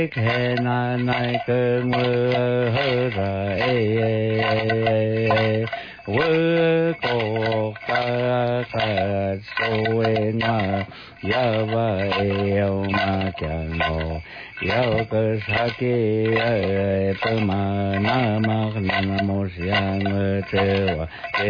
khe na nai cơ mơ hơ ra vơ cổ ca ca sô na ya va eo ma cha no ya cơ sa ki pa ma na ma na mo sia ngơ che wa